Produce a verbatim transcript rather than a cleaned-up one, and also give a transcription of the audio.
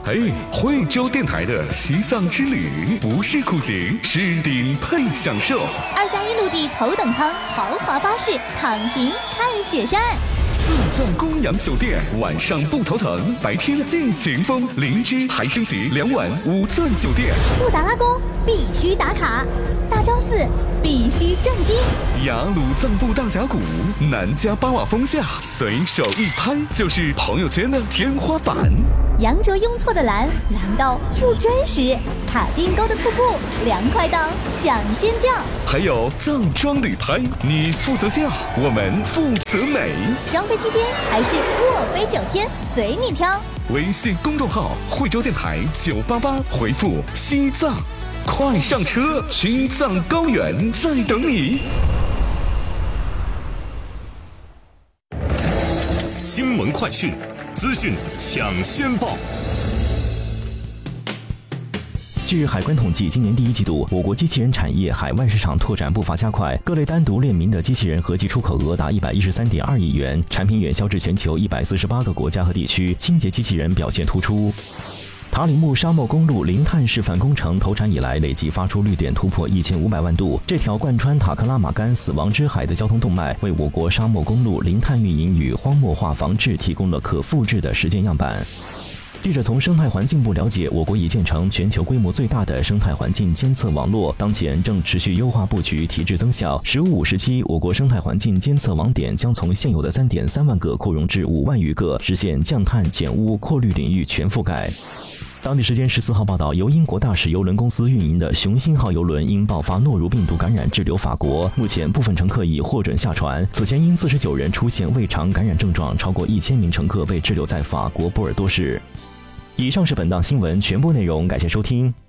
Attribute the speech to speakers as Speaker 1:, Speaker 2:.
Speaker 1: 嘿，惠州电台的西藏之旅不是苦行，是顶配享受。
Speaker 2: 二加一陆地头等舱豪华巴士，躺平看雪山。
Speaker 1: 四钻公羊酒店，晚上不头疼，白天尽情疯。灵芝还升级两晚五钻酒店。
Speaker 2: 布达拉宫必须打卡，大昭寺必须正经。
Speaker 1: 雅鲁藏布大峡谷，南迦巴瓦峰下，随手一拍就是朋友圈的天花板。
Speaker 2: 羊卓雍措的蓝，蓝到不真实；卡丁沟的瀑布，凉快到想尖叫。
Speaker 1: 还有藏装旅拍，你负责笑，我们负责美。
Speaker 2: 双飞七天还是卧飞九天，随你挑。
Speaker 1: 微信公众号惠州电台九八八，回复西藏，快上车，青藏高原在等你。
Speaker 3: 新闻快讯，资讯抢先报。
Speaker 4: 据海关统计，今年第一季度，我国机器人产业海外市场拓展步伐加快，各类单独列明的机器人合计出口额达一百一十三点二亿元，产品远销至全球一百四十八个国家和地区，清洁机器人表现突出。塔里木沙漠公路零碳示范工程投产以来，累计发出绿电突破一千五百万度。这条贯穿塔克拉玛干死亡之海的交通动脉，为我国沙漠公路零碳运营与荒漠化防治提供了可复制的实践样板。记者从生态环境部了解，我国已建成全球规模最大的生态环境监测网络，当前正持续优化布局，提质增效。十五五时期，我国生态环境监测网点将从现有的三点三万个扩容至五万余个，实现降碳减污扩绿领域全覆盖。当地时间十四号报道，由英国大使邮轮公司运营的雄心号邮轮因爆发诺如病毒感染滞留法国，目前部分乘客已获准下船。此前因四十九人出现胃肠感染症状，超过一千名乘客被滞留在法国波尔多市。以上是本档新闻全部内容，感谢收听。